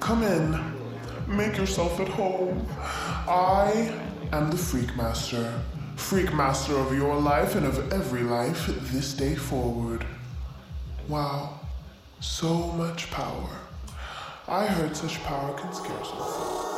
Come in. Make yourself at home. I am the Freak Master. Freak Master of your life and of every life this day forward. Wow. So much power. I heard such power can scare some folks.